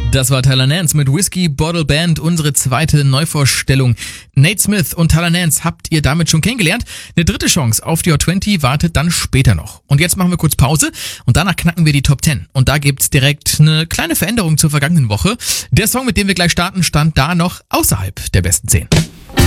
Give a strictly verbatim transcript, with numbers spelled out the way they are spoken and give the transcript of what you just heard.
Das war Tyler Nance mit Whiskey Bottle Band, unsere zweite Neuvorstellung. Nate Smith und Tyler Nance habt ihr damit schon kennengelernt. Eine dritte Chance auf die Hot zwanzig wartet dann später noch. Und jetzt machen wir kurz Pause und danach knacken wir die Top zehn. Und da gibt's direkt eine kleine Veränderung zur vergangenen Woche. Der Song, mit dem wir gleich starten, stand da noch außerhalb der besten zehn.